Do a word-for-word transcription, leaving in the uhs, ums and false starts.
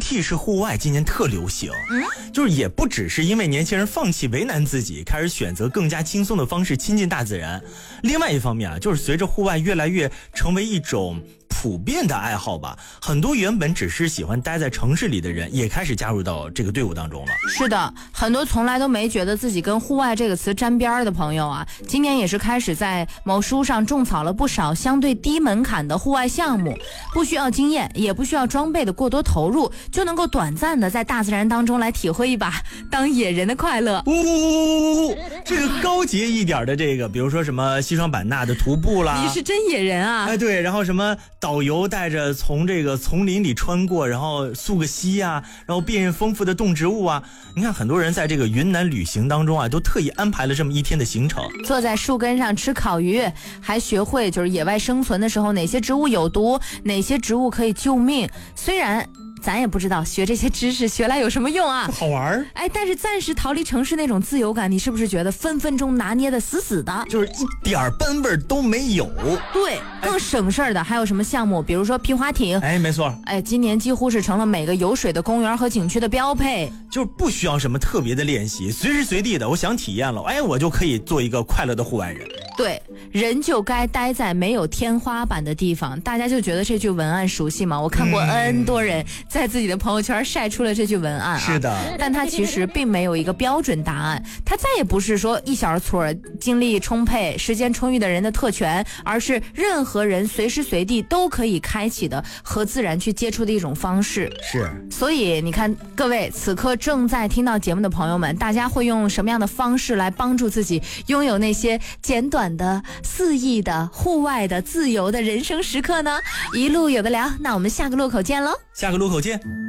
T 式户外今年特流行，嗯，就是也不只是因为年轻人放弃为难自己，开始选择更加轻松的方式亲近大自然。另外一方面啊，就是随着户外越来越成为一种普遍的爱好吧，很多原本只是喜欢待在城市里的人也开始加入到这个队伍当中了。 是的，很多从来都没觉得自己跟户外这个词沾边的朋友啊，今年也是开始在某书上种草了不少相对低门槛的户外项目，不需要经验，也不需要装备的过多投入，就能够短暂的在大自然当中来体会一把当野人的快乐。 呜，这个高级一点的这个，比如说什么西双版纳的徒步啦， 你是真野人啊！ 哎，对，然后什么导游带着从这个丛林里穿过，然后溯个溪啊，然后辨认丰富的动植物啊。你看很多人在这个云南旅行当中啊，都特意安排了这么一天的行程， 坐在树根上吃烤鱼，还学会就是野外生存的时候哪些植物有毒，哪些植物可以救命。虽然咱也不知道学这些知识学来有什么用啊， 好玩哎，但是暂时逃离城市那种自由感，你是不是觉得分分钟拿捏的死死的， 就是一点班味都没有？ 对，更省事儿的还有什么项目，比如说皮划艇。 哎，没错， 哎，今年几乎是成了每个有水的公园和景区的标配， 就是不需要什么特别的练习，随时随地的我想体验了，哎，我就可以做一个快乐的户外人。 对，人就该待在没有天花板的地方。大家就觉得这句文案熟悉吗？我看过 N 多人在自己的朋友圈晒出了这句文案啊。 是的， 但它其实并没有一个标准答案，它再也不是说一小撮精力充沛、时间充裕的人的特权，而是任何人随时随地都可以开启的和自然去接触的一种方式。 是， 所以你看，各位此刻正在听到节目的朋友们，大家会用什么样的方式来帮助自己拥有那些简短的、肆意的、户外的、自由的人生时刻呢？一路有的聊，那我们下个路口见喽！ 下个路口见。